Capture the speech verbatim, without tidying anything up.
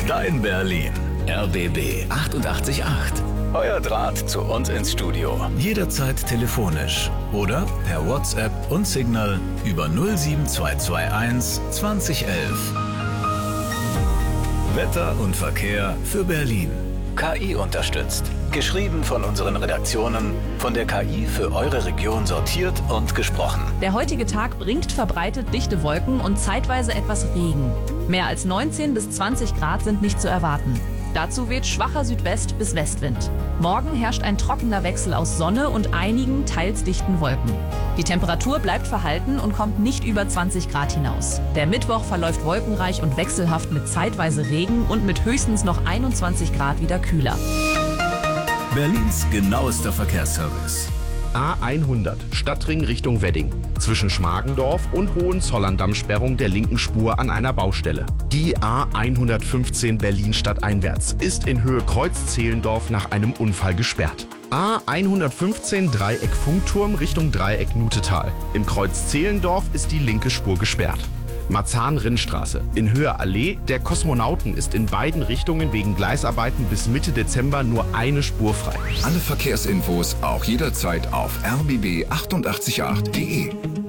Dein Berlin. R B B achtundachtzig Komma acht. Euer Draht zu uns ins Studio. Jederzeit telefonisch oder per WhatsApp und Signal über null sieben zwei zwei eins zwanzig elf. Wetter und Verkehr für Berlin. K I unterstützt. Geschrieben von unseren Redaktionen, von der K I für eure Region sortiert und gesprochen. Der heutige Tag bringt verbreitet dichte Wolken und zeitweise etwas Regen. Mehr als neunzehn bis zwanzig Grad sind nicht zu erwarten. Dazu weht schwacher Südwest- bis Westwind. Morgen herrscht ein trockener Wechsel aus Sonne und einigen, teils dichten Wolken. Die Temperatur bleibt verhalten und kommt nicht über zwanzig Grad hinaus. Der Mittwoch verläuft wolkenreich und wechselhaft mit zeitweise Regen und mit höchstens noch einundzwanzig Grad wieder kühler. Berlins genauester Verkehrsservice. A hundert, Stadtring Richtung Wedding. Zwischen Schmargendorf und Hohenzollern-Damm-Sperrung der linken Spur an einer Baustelle. Die A hundertfünfzehn Berlin stadteinwärts ist in Höhe Kreuz-Zehlendorf nach einem Unfall gesperrt. A hundertfünfzehn Dreieck Funkturm Richtung Dreieck Nutetal. Im Kreuz Zehlendorf ist die linke Spur gesperrt. Marzahn-Rinnstraße. In Höhe Allee der Kosmonauten ist in beiden Richtungen wegen Gleisarbeiten bis Mitte Dezember nur eine Spur frei. Alle Verkehrsinfos auch jederzeit auf r b b achtundachtzig Komma acht punkt de.